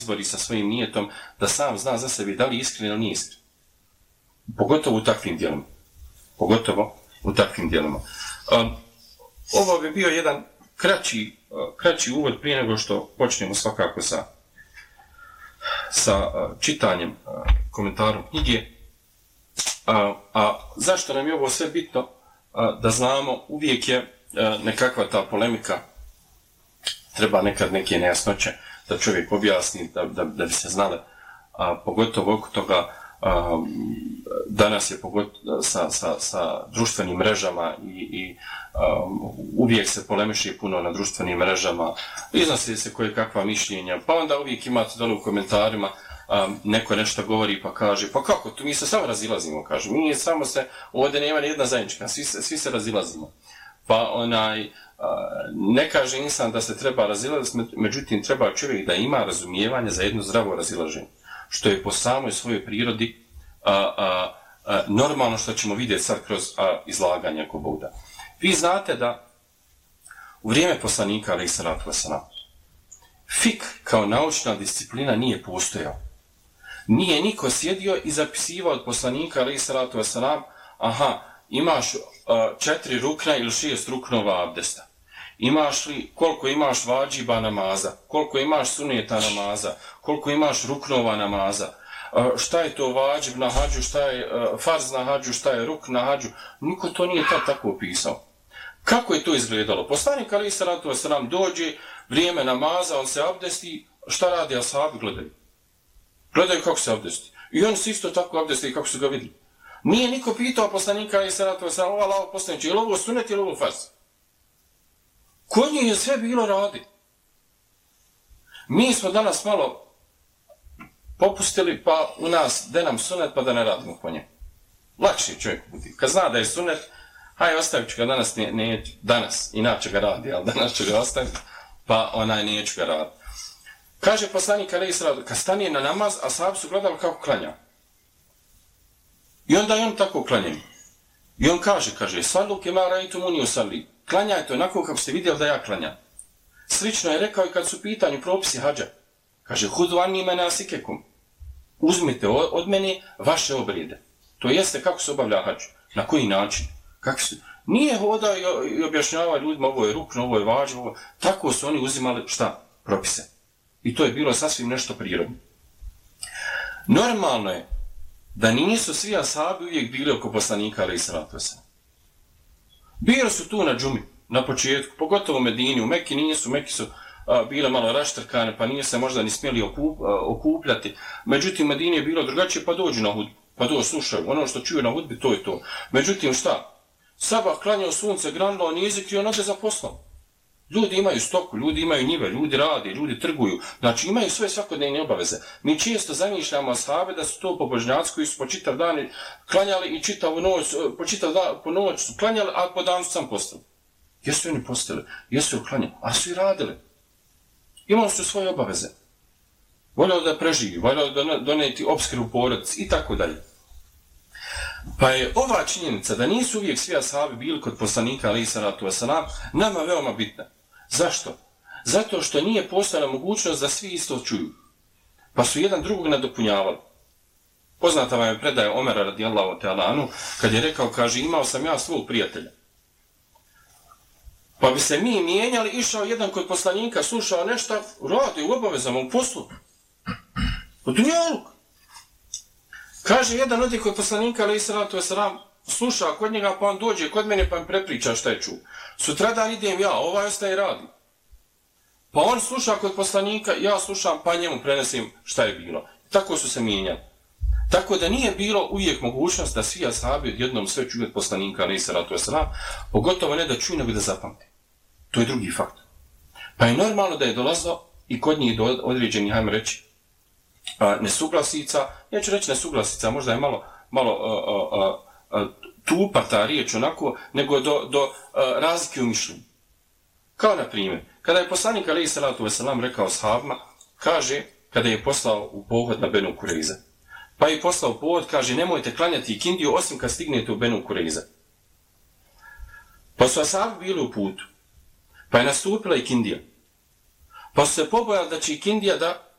izbori sa svojim nijetom, da sam zna za sebe da li je iskren ili nije iskren. Pogotovo u takvim dijelima. Ovo bi bio jedan kraći uvod prije nego što počnemo svakako sa čitanjem komentarom knjige. A zašto nam je ovo sve bitno? Da znamo, uvijek je nekakva ta polemika, treba nekad neke nejasnoće da čovjek objasni, da bi se znale, pogotovo oko toga. Danas je sa društvenim mrežama i uvijek se polemiši puno na društvenim mrežama, iznosi se koje kakva mišljenja, pa onda uvijek imate dole u komentarima neko nešto govori pa kaže, pa kako, tu mi se samo razilazimo, kaže, mi samo se, ovdje nema nijedna zajednička, svi se razilazimo. Pa ne kaže insan da se treba razilaziti, međutim treba čovjek da ima razumijevanje za jedno zdravo razilaženje, što je po samoj svojoj prirodi normalno što ćemo vidjeti sad kroz izlaganje ako Bog da. Vi znate da u vrijeme poslanika alejhi salatu vesselam fik kao naučna disciplina nije postojao. Nije niko sjedio i zapisivao od poslanika alejhi salatu vesselam, imaš 4 rukna ili 6 ruknova abdesta. Imaš li, koliko imaš vađiba namaza, koliko imaš suneta namaza, koliko imaš ruknova namaza, šta je to vađib na hađu, šta je farz na hađu, šta je ruk na hađu. Niko to nije tako opisao. Kako je to izgledalo? Poslanik alejhi salatu vesselam dođe, vrijeme namaza, on se abdesti, šta radi ashabi? Gledaju kako se abdesti. I oni se isto tako abdesti kako su ga vidjeli. Nije niko pitao poslanika alejhi salatu vesselam, Allahov poslaniče, je li ovo sunet ili ovo farz? Kod njih je sve bilo radi. Mi smo danas malo popustili, pa u nas da nam sunet, pa da ne radimo po njemu. Lakše čovjek budi. Kad zna da je sunet, hajde ostavit ću ga danas, inače ga radi, ali danas ću ga ostaviti, pa neću ga raditi. Kaže poslanik alejhi salatu, kad stane na namaz, ashabi su gledali kako klanja. I onda i on tako klanjaju. I on kaže, sallu kema ra'aytumuni usalli. Klanjajte onako kako ste vidjeli da ja klanjam. Slično je rekao i kad su pitanju propisi hadža. Kaže, hudu anni menasikekum. Uzmite od mene vaše obrijede. To jeste kako se obavlja hadž. Na koji način? Nije hodao i objašnjavao ljudima, ovo je rukno, ovo je važno. Tako su oni uzimali propise. I to je bilo sasvim nešto prirodno. Normalno je da nisu svi ashabi uvijek bili oko poslanika alejhi salatu vesselam. Bili su tu na džumi, na početku, pogotovo u Medini, u Meki nisu, Meki su bile malo raštrkane, pa nije se možda ni smjeli okupljati. Međutim, u Medini je bilo drugačije, pa dođu na hudbu, pa to slušaju. Ono što čuju na hudbi, to je to. Međutim, Sabah klanjao sunce, granilo, nizik i on ode za poslom. Ljudi imaju stoku, ljudi imaju njive, ljudi rade, ljudi trguju. Znači imaju sve svakodnevne obaveze. Mi često zamišljamo ashabe da su to pobožnjaci koji su po čitav dan klanjali i čitavu noć, po noć su klanjali, a po danu su sam postali. Jesu oni postali, jesu klanjali, a su i radili. Imali su svoje obaveze. Voljeli da preživi, voljeli da doneti opskrbu porodici i tako dalje. Pa je ova činjenica da nisu uvijek svi ashabi bili kod poslanika alejhi salatu vesselam nama veoma bitna. Zašto? Zato što nije postojala mogućnost da svi isto čuju. Pa su jedan drugog nadopunjavali. Poznata vam je predaja Omera radijallahu ta'ala anhu, kad je rekao, kaže, imao sam ja svog prijatelja. Pa bi se mi mijenjali, išao jedan kod poslanika, slušao nešto, radi u obavezama, u poslu. U dunjaluk. Kaže, jedan odi kod poslanika alejhi salatu vesselam, sluša kod njega, pa on dođe kod mene pa mi prepriča šta je čuo. Sutradan idem ja, ovaj ostaje radi. Pa on sluša kod poslanika, ja slušam, pa njemu prenesim šta je bilo. Tako su se mijenjali. Tako da nije bilo uvijek mogućnost da svi ashabi odjednom sve čuju od poslanika alejhi salatu vesselam, pogotovo ne da čuju, nego da zapamte. To je drugi fakt. Pa je normalno da je dolazilo i kod njih do određenih, hajmo reći, nesuglasica, neću reći nesuglasica, možda je malo tupa ta riječ onako, nego do razlike u mišljenju. Kao na primjer, kada je poslanik alejhi salatu vesselam rekao ashabima, kaže, kada je poslao u pohod na Benu Kurejza, pa je poslao u pohod, kaže, nemojte klanjati ikindiju osim kad stignete u Benu Kurejza. Pa su ashabi bili u putu, pa je nastupila ikindija. Pa su se pobojali da će ikindija da